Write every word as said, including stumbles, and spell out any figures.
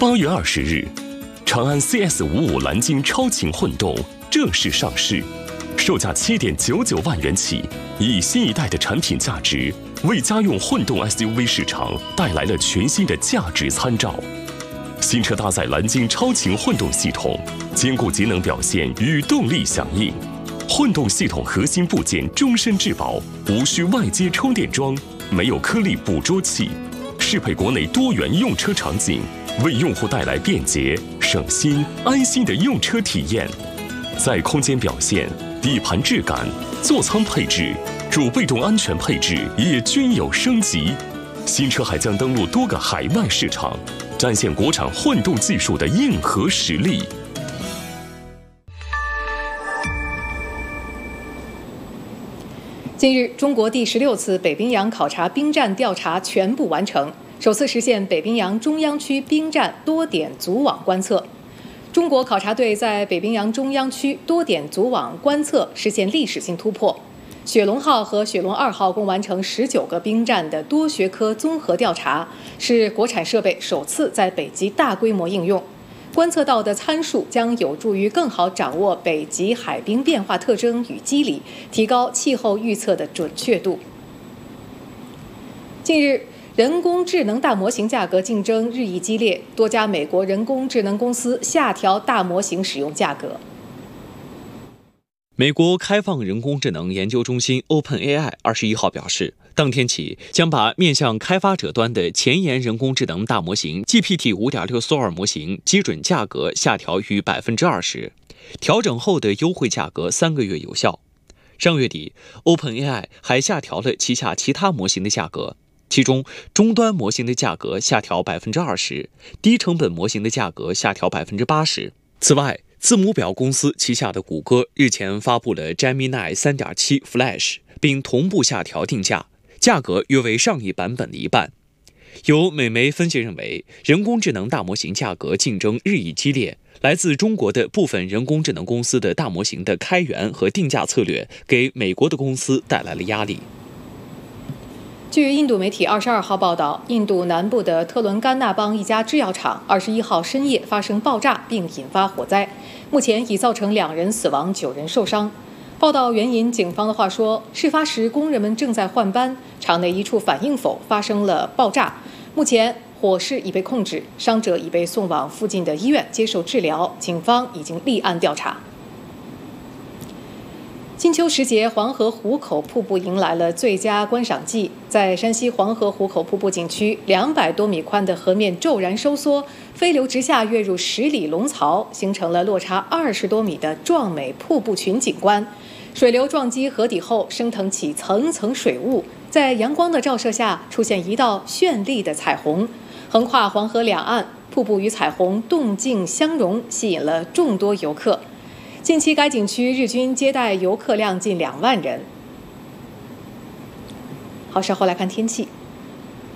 八月二十日，长安 C S 五五蓝鲸超轻混动正式上市，售价七点九九万元起，以新一代的产品价值，为家用混动 S U V 市场带来了全新的价值参照。新车搭载蓝鲸超轻混动系统，兼顾节能表现与动力响应。混动系统核心部件终身质保，无需外接充电桩，没有颗粒捕捉器，适配国内多元用车场景，为用户带来便捷、省心、安心的用车体验。在空间表现、底盘质感、座舱配置、主被动安全配置也均有升级。新车还将登陆多个海外市场，展现国产混动技术的硬核实力。 近日，中国第十六次北冰洋考察兵站调查全部完成，首次实现北冰洋中央区兵站多点组网观测。中国考察队在北冰洋中央区多点组网观测实现历史性突破。雪龙号和雪龙二号共完成十九个兵站的多学科综合调查，是国产设备首次在北极大规模应用。观测到的参数将有助于更好掌握北极海冰变化特征与机理，提高气候预测的准确度。近日，人工智能大模型价格竞争日益激烈，多家美国人工智能公司下调大模型使用价格。 美国开放人工智能研究中心 OpenAI 二十一号表示，当天起将把面向开发者端的前沿人工智能大模型 G P T 五点六 Sora 模型基准价格下调逾百分之二十，调整后的优惠价格三个月有效。上月底 ，OpenAI 还下调了旗下其他模型的价格，其中终端模型的价格下调百分之二十，低成本模型的价格下调百分之八十。此外，字母表公司旗下的谷歌日前发布了 Gemini 三点七 Flash， 并同步下调定价，价格约为上一版本的一半。有美媒分析认为，人工智能大模型价格竞争日益激烈，来自中国的部分人工智能公司的大模型的开源和定价策略，给美国的公司带来了压力。 据印度媒体二十二号报道，印度南部的特伦甘纳邦一家制药厂二十一号深夜发生爆炸，并引发火灾，目前已造成两人死亡、九人受伤。报道援引警方的话说，事发时工人们正在换班，厂内一处反应否发生了爆炸。目前火势已被控制，伤者已被送往附近的医院接受治疗，警方已经立案调查。金秋时节，黄河壶口瀑布迎来了最佳观赏季。在山西黄河壶口瀑布景区，两百多米宽的河面骤然收缩，飞流直下跃入十里龙槽，形成了落差二十多米的壮美瀑布群景观。水流撞击河底后，升腾起层层水雾，在阳光的照射下，出现一道绚丽的彩虹，横跨黄河两岸，瀑布与彩虹动静相融，吸引了众多游客。近期该景区日均接待游客量近两万人。好，稍后来看天气。